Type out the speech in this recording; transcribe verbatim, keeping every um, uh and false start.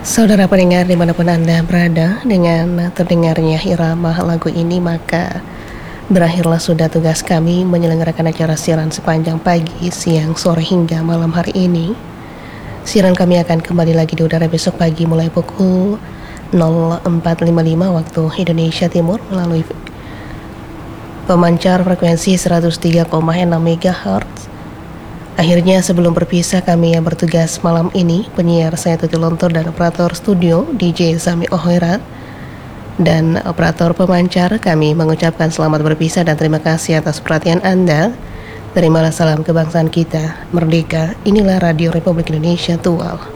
Saudara pendengar dimanapun Anda berada, dengan terdengarnya irama lagu ini maka berakhirlah sudah tugas kami menyelenggarakan acara siaran sepanjang pagi, siang, sore hingga malam hari ini. Siaran kami akan kembali lagi di udara besok pagi mulai pukul nol empat lima lima waktu Indonesia Timur melalui pemancar frekuensi seratus tiga koma enam megahertz. Akhirnya sebelum berpisah kami yang bertugas malam ini, penyiar saya Tuti Lontor dan operator studio D J Sami Ohoirat dan operator pemancar, kami mengucapkan selamat berpisah dan terima kasih atas perhatian Anda. Terimalah salam kebangsaan kita, merdeka. Inilah Radio Republik Indonesia Tual.